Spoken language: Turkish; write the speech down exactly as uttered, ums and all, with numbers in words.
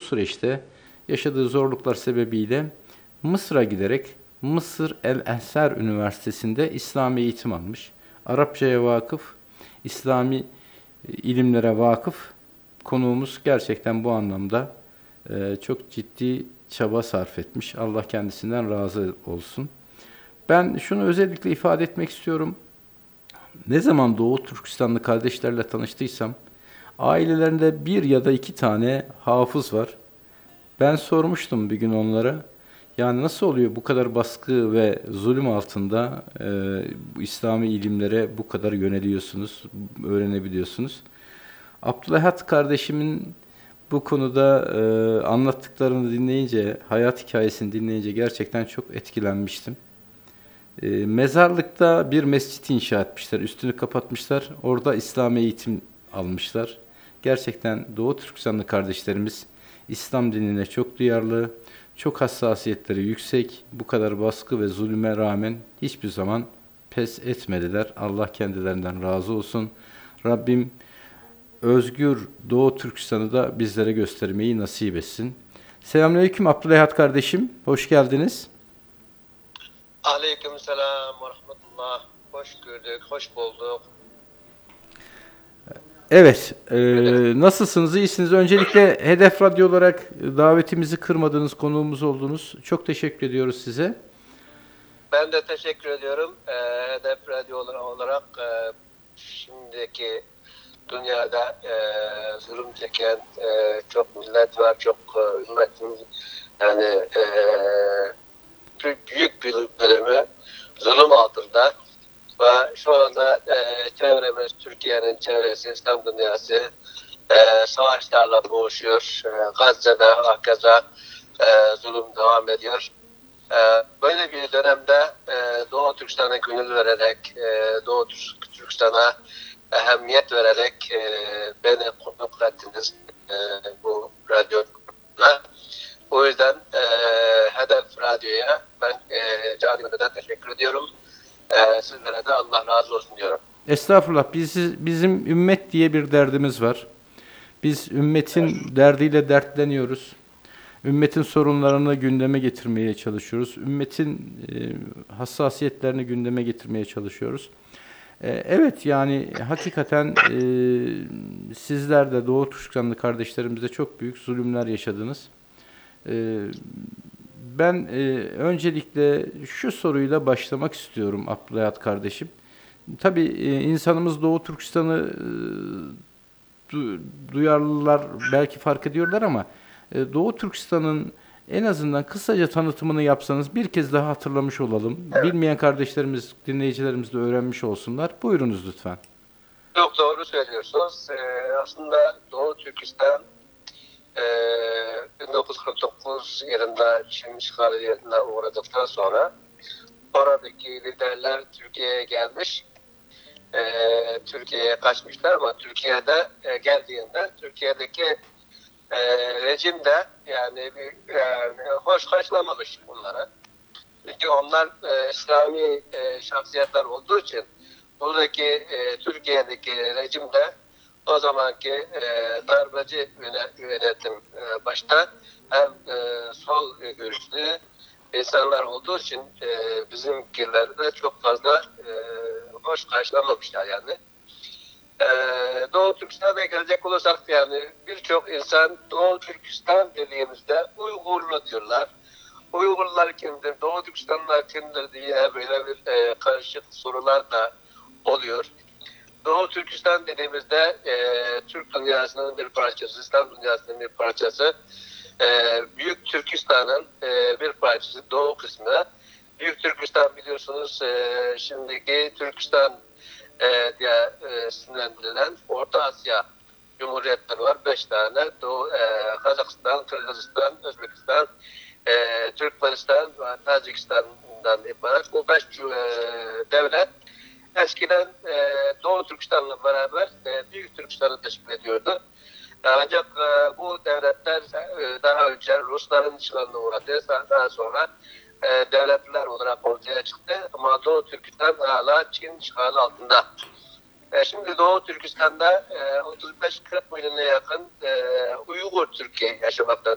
süreçte yaşadığı zorluklar sebebiyle Mısır'a giderek Mısır El-Ehser Üniversitesi'nde İslami eğitim almış. Arapçaya vakıf, İslami e, ilimlere vakıf konuğumuz gerçekten bu anlamda e, çok ciddi çaba sarf etmiş. Allah kendisinden razı olsun. Ben şunu özellikle ifade etmek istiyorum. Ne zaman Doğu Türkistanlı kardeşlerle tanıştıysam, ailelerinde bir ya da iki tane hafız var. Ben sormuştum bir gün onlara. Yani nasıl oluyor bu kadar baskı ve zulüm altında e, bu İslami ilimlere bu kadar yöneliyorsunuz, öğrenebiliyorsunuz? Abdülahad kardeşimin bu konuda e, anlattıklarını dinleyince, hayat hikayesini dinleyince gerçekten çok etkilenmiştim. E, mezarlıkta bir mescit inşa etmişler, üstünü kapatmışlar. Orada İslami eğitim almışlar. Gerçekten Doğu Türkistanlı kardeşlerimiz İslam dinine çok duyarlı, çok hassasiyetleri yüksek. Bu kadar baskı ve zulüme rağmen hiçbir zaman pes etmediler. Allah kendilerinden razı olsun. Rabbim özgür Doğu Türkistan'ı da bizlere göstermeyi nasip etsin. Selamünaleyküm Abdüleyhat kardeşim. Hoş geldiniz. Aleykümselam ve rahmetullah. Hoş gördük, hoş bulduk. Evet, e, nasılsınız, iyisiniz? Öncelikle Hedef Radyo olarak davetimizi kırmadınız, konuğumuz oldunuz. Çok teşekkür ediyoruz size. Ben de teşekkür ediyorum. Ee, Hedef Radyo olarak e, şimdiki dünyada e, zulüm çeken e, çok millet var, çok e, ümmetin yani e, büyük bir bölümü zulüm altında. Ve şu anda e, çevremiz, Türkiye'nin çevresi, İslam dünyası e, savaşlarla boğuşuyor. E, Gazze'de hakeza e, zulüm devam ediyor. E, böyle bir dönemde e, Doğu Türkistan'a gönül vererek, e, Doğu Türkistan'a ehemmiyet vererek e, beni konuk ettiniz e, bu radyoda. O yüzden e, Hedef Radyo'ya ben e, canımdan teşekkür ediyorum. Ee, sizlere de Allah razı olsun diyorum. Estağfurullah. Biz, bizim ümmet diye bir derdimiz var. Biz ümmetin evet. derdiyle dertleniyoruz. Ümmetin sorunlarını gündeme getirmeye çalışıyoruz. Ümmetin e, hassasiyetlerini gündeme getirmeye çalışıyoruz. E, evet yani hakikaten e, sizler de Doğu Türkistanlı kardeşlerimizde çok büyük zulümler yaşadınız. E, Ben e, öncelikle şu soruyla başlamak istiyorum Abdülhayat kardeşim. Tabii e, insanımız Doğu Türkistan'ı e, du, duyarlılar belki fark ediyorlar ama e, Doğu Türkistan'ın en azından kısaca tanıtımını yapsanız bir kez daha hatırlamış olalım. Evet. Bilmeyen kardeşlerimiz, dinleyicilerimiz de öğrenmiş olsunlar. Buyurunuz lütfen. Çok doğru söylüyorsunuz. Ee, aslında Doğu Türkistan bin dokuz yüz kırk dokuz yılında Çin işgaline uğradıktan sonra oradaki liderler Türkiye'ye gelmiş. Ee, Türkiye'ye kaçmışlar ama Türkiye'de e, geldiğinde Türkiye'deki e, rejim de yani, bir, yani hoş karşılamamış bunları. Çünkü onlar e, İslami e, şahsiyetler olduğu için buradaki e, Türkiye'deki rejim de o zamanki e, darbeci yönetim e, başta hem e, sol görüşlü insanlar olduğu için e, bizimkiler de çok fazla e, hoş karşılamamışlar yani. E, Doğu Türkistan'a gelecek olursak yani birçok insan Doğu Türkistan dediğimizde Uygurlu diyorlar. Uygurlar kimdir, Doğu Türkistanlılar kimdir diye böyle bir e, karışık sorular da oluyor. Doğu Türkistan dediğimizde e, Türk dünyasının bir parçası, İslam dünyasının bir parçası. E, Büyük Türkistan'ın e, bir parçası, Doğu kısmı. Büyük Türkistan biliyorsunuz e, şimdiki Türkistan e, diye e, sınırlandırılan Orta Asya Cumhuriyetleri var. Beş tane. Doğu, e, Kazakistan, Kırgızistan, Özbekistan, e, Türkmenistan ve Tacikistan'dan ibaret. Bu beş e, devlet eskiden e, Doğu Türkistan'la beraber e, Büyük Türkistan'ı teşkil ediyordu. Ancak e, bu devletler e, daha önce Rusların işgaline uğradı. Daha sonra e, devletler olarak ortaya çıktı. Ama Doğu Türkistan hala Çin işgali altında. E, şimdi Doğu Türkistan'da e, otuz beş kırk milyona yakın e, Uygur Türkiye yaşamakta.